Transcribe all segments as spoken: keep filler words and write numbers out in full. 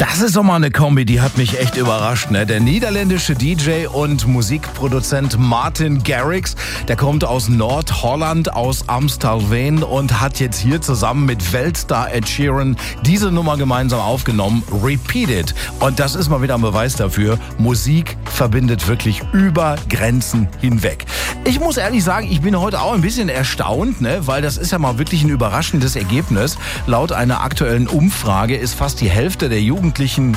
Das ist doch mal eine Kombi, die hat mich echt überrascht, ne? Der niederländische D J und Musikproduzent Martin Garrix, der kommt aus Nordholland, aus Amstelveen und hat jetzt hier zusammen mit Weltstar Ed Sheeran diese Nummer gemeinsam aufgenommen, Repeat It. Und das ist mal wieder ein Beweis dafür, Musik verbindet wirklich über Grenzen hinweg. Ich muss ehrlich sagen, ich bin heute auch ein bisschen erstaunt, ne? Weil das ist ja mal wirklich ein überraschendes Ergebnis. Laut einer aktuellen Umfrage ist fast die Hälfte der Jugendlichen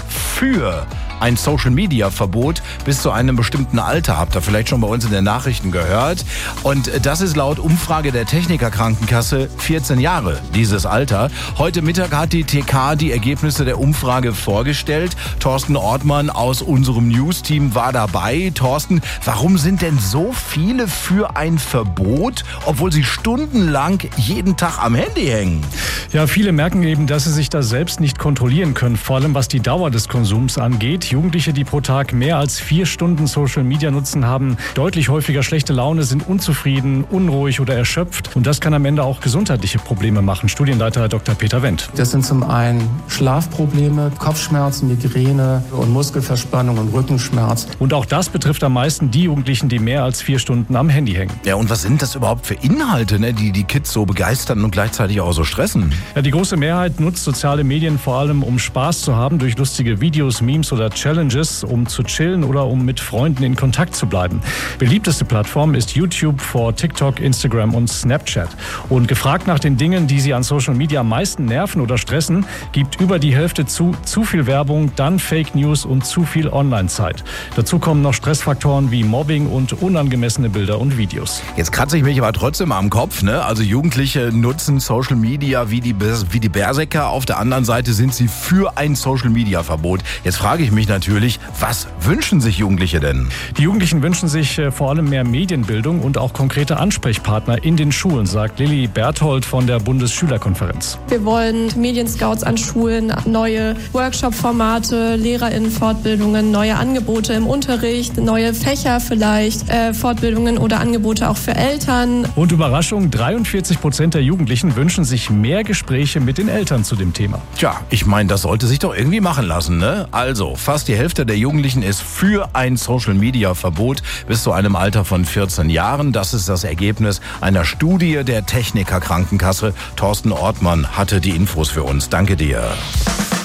für ein Social-Media-Verbot bis zu einem bestimmten Alter. Habt ihr vielleicht schon bei uns in den Nachrichten gehört. Und das ist laut Umfrage der Techniker-Krankenkasse vierzehn Jahre, dieses Alter. Heute Mittag hat die T K die Ergebnisse der Umfrage vorgestellt. Thorsten Ortmann aus unserem News-Team war dabei. Thorsten, warum sind denn so viele für ein Verbot, obwohl sie stundenlang jeden Tag am Handy hängen? Ja, viele merken eben, dass sie sich da selbst nicht kontrollieren können, vor allem was die Dauer des Konsums angeht. Jugendliche, die pro Tag mehr als vier Stunden Social Media nutzen, haben deutlich häufiger schlechte Laune, sind unzufrieden, unruhig oder erschöpft. Und das kann am Ende auch gesundheitliche Probleme machen. Studienleiter Doktor Peter Wendt. Das sind zum einen Schlafprobleme, Kopfschmerzen, Migräne und Muskelverspannung und Rückenschmerz. Und auch das betrifft am meisten die Jugendlichen, die mehr als vier Stunden am Handy hängen. Ja, und was sind das überhaupt für Inhalte, ne, die die Kids so begeistern und gleichzeitig auch so stressen? Ja, die große Mehrheit nutzt soziale Medien vor allem, um Spaß zu haben, durch lustige Videos, Memes oder Challenges, um zu chillen oder um mit Freunden in Kontakt zu bleiben. Beliebteste Plattform ist YouTube vor TikTok, Instagram und Snapchat. Und gefragt nach den Dingen, die sie an Social Media am meisten nerven oder stressen, gibt über die Hälfte zu, zu viel Werbung, dann Fake News und zu viel Online-Zeit. Dazu kommen noch Stressfaktoren wie Mobbing und unangemessene Bilder und Videos. Jetzt kratze ich mich aber trotzdem am Kopf, ne? Also Jugendliche nutzen Social Media wie die, wie die Berserker. Auf der anderen Seite sind sie für ein Social Media Verbot. Jetzt frage ich mich natürlich, was wünschen sich Jugendliche denn? Die Jugendlichen wünschen sich äh, vor allem mehr Medienbildung und auch konkrete Ansprechpartner in den Schulen, sagt Lilly Berthold von der Bundesschülerkonferenz. Wir wollen Medienscouts an Schulen, neue Workshop-Formate, LehrerInnen-Fortbildungen, neue Angebote im Unterricht, neue Fächer vielleicht, äh, Fortbildungen oder Angebote auch für Eltern. Und Überraschung, dreiundvierzig Prozent der Jugendlichen wünschen sich mehr Gespräche mit den Eltern zu dem Thema. Tja, ich meine, das sollte sich doch irgendwie machen lassen, ne? Also, fast die Hälfte der Jugendlichen ist für ein Social-Media-Verbot bis zu einem Alter von vierzehn Jahren. Das ist das Ergebnis einer Studie der Techniker Krankenkasse. Thorsten Ortmann hatte die Infos für uns. Danke dir.